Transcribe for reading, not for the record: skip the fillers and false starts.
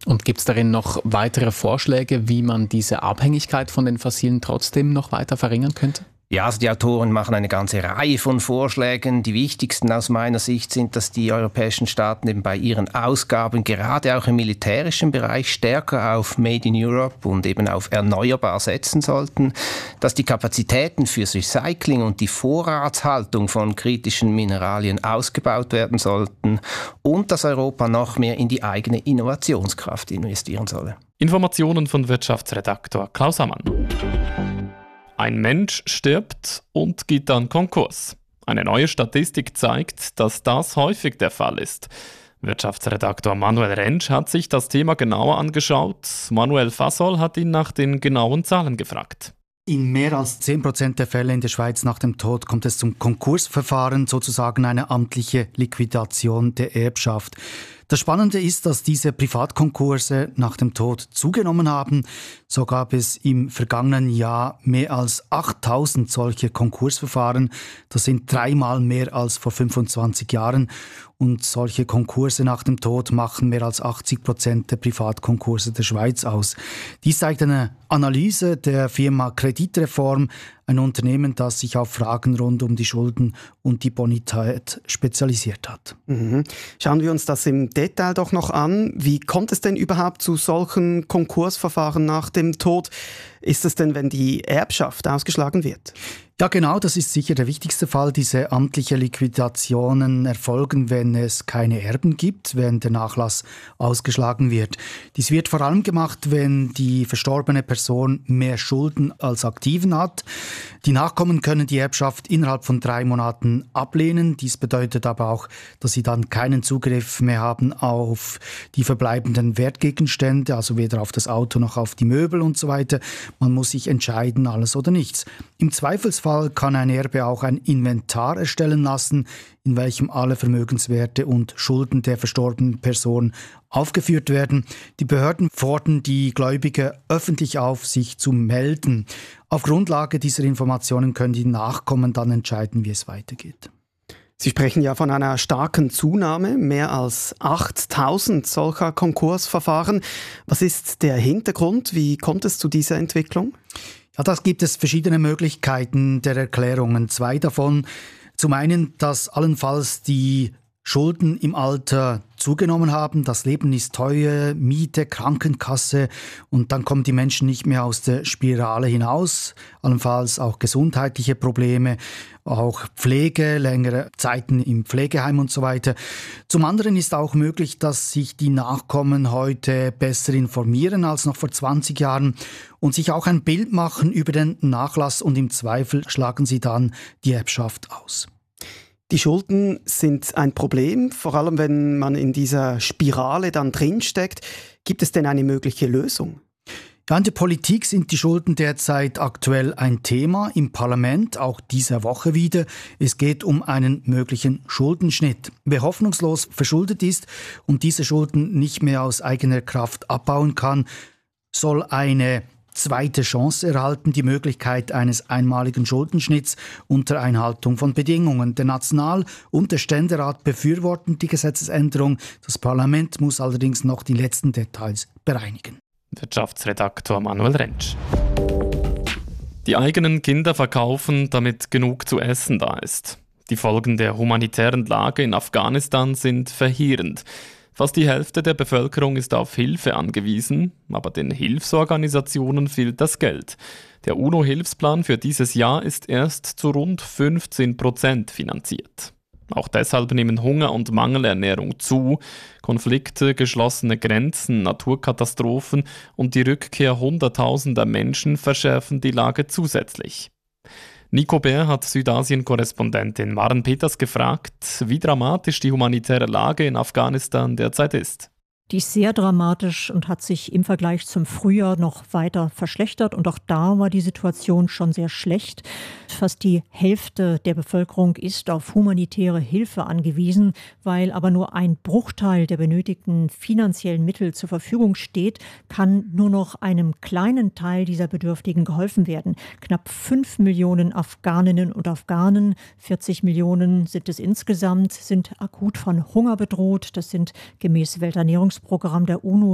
Und gibt es darin noch weitere Vorschläge, wie man diese Abhängigkeit von den Fossilen trotzdem noch weiter verringern könnte? Ja, also die Autoren machen eine ganze Reihe von Vorschlägen. Die wichtigsten aus meiner Sicht sind, dass die europäischen Staaten eben bei ihren Ausgaben gerade auch im militärischen Bereich stärker auf Made in Europe und eben auf erneuerbar setzen sollten, dass die Kapazitäten fürs Recycling und die Vorratshaltung von kritischen Mineralien ausgebaut werden sollten und dass Europa noch mehr in die eigene Innovationskraft investieren solle. Informationen von Wirtschaftsredaktor Klaus Ammann. Ein Mensch stirbt und geht dann Konkurs. Eine neue Statistik zeigt, dass das häufig der Fall ist. Wirtschaftsredaktor Manuel Rentsch hat sich das Thema genauer angeschaut. Manuel Fasol hat ihn nach den genauen Zahlen gefragt. In mehr als 10% der Fälle in der Schweiz nach dem Tod kommt es zum Konkursverfahren, sozusagen eine amtliche Liquidation der Erbschaft. Das Spannende ist, dass diese Privatkonkurse nach dem Tod zugenommen haben. So gab es im vergangenen Jahr mehr als 8000 solche Konkursverfahren. Das sind 3-mal mehr als vor 25 Jahren. Und solche Konkurse nach dem Tod machen mehr als 80% der Privatkonkurse der Schweiz aus. Dies zeigt eine Analyse der Firma Kreditreform, ein Unternehmen, das sich auf Fragen rund um die Schulden und die Bonität spezialisiert hat. Schauen wir uns das im Detail doch noch an. Wie kommt es denn überhaupt zu solchen Konkursverfahren nach dem Tod? Ist es denn, wenn die Erbschaft ausgeschlagen wird? Ja, genau, das ist sicher der wichtigste Fall. Diese amtliche Liquidationen erfolgen, wenn es keine Erben gibt, wenn der Nachlass ausgeschlagen wird. Dies wird vor allem gemacht, wenn die verstorbene Person mehr Schulden als Aktiven hat. Die Nachkommen können die Erbschaft innerhalb von 3 Monaten ablehnen. Dies bedeutet aber auch, dass sie dann keinen Zugriff mehr haben auf die verbleibenden Wertgegenstände, also weder auf das Auto noch auf die Möbel und so weiter. Man muss sich entscheiden, alles oder nichts. Im Zweifelsfall kann ein Erbe auch ein Inventar erstellen lassen, in welchem alle Vermögenswerte und Schulden der verstorbenen Person aufgeführt werden. Die Behörden fordern die Gläubiger öffentlich auf, sich zu melden. Auf Grundlage dieser Informationen können die Nachkommen dann entscheiden, wie es weitergeht. Sie sprechen ja von einer starken Zunahme, mehr als 8000 solcher Konkursverfahren. Was ist der Hintergrund? Wie kommt es zu dieser Entwicklung? Ja, das gibt es verschiedene Möglichkeiten der Erklärungen. 2 davon. Zum einen, dass allenfalls die Schulden im Alter zugenommen haben. Das Leben ist teuer, Miete, Krankenkasse und dann kommen die Menschen nicht mehr aus der Spirale hinaus. Allenfalls auch gesundheitliche Probleme, auch Pflege, längere Zeiten im Pflegeheim und so weiter. Zum anderen ist auch möglich, dass sich die Nachkommen heute besser informieren als noch vor 20 Jahren und sich auch ein Bild machen über den Nachlass und im Zweifel schlagen sie dann die Erbschaft aus. Die Schulden sind ein Problem, vor allem wenn man in dieser Spirale dann drinsteckt. Gibt es denn eine mögliche Lösung? Ja, in der Politik sind die Schulden derzeit aktuell ein Thema, im Parlament auch diese Woche wieder. Es geht um einen möglichen Schuldenschnitt. Wer hoffnungslos verschuldet ist und diese Schulden nicht mehr aus eigener Kraft abbauen kann, soll eine zweite Chance erhalten, die Möglichkeit eines einmaligen Schuldenschnitts unter Einhaltung von Bedingungen. Der National- und der Ständerat befürworten die Gesetzesänderung. Das Parlament muss allerdings noch die letzten Details bereinigen. Wirtschaftsredaktor Manuel Rentsch. Die eigenen Kinder verkaufen, damit genug zu essen da ist. Die Folgen der humanitären Lage in Afghanistan sind verheerend. Fast die Hälfte der Bevölkerung ist auf Hilfe angewiesen, aber den Hilfsorganisationen fehlt das Geld. Der UNO-Hilfsplan für dieses Jahr ist erst zu rund 15% finanziert. Auch deshalb nehmen Hunger und Mangelernährung zu. Konflikte, geschlossene Grenzen, Naturkatastrophen und die Rückkehr hunderttausender Menschen verschärfen die Lage zusätzlich. Nico Bär hat Südasien-Korrespondentin Maren Peters gefragt, wie dramatisch die humanitäre Lage in Afghanistan derzeit ist. Die ist sehr dramatisch und hat sich im Vergleich zum Frühjahr noch weiter verschlechtert. Und auch da war die Situation schon sehr schlecht. Fast die Hälfte der Bevölkerung ist auf humanitäre Hilfe angewiesen. Weil aber nur ein Bruchteil der benötigten finanziellen Mittel zur Verfügung steht, kann nur noch einem kleinen Teil dieser Bedürftigen geholfen werden. Knapp 5 Millionen Afghaninnen und Afghanen, 40 Millionen sind es insgesamt, sind akut von Hunger bedroht. Das sind gemäß Welternährungsprogramm der UNO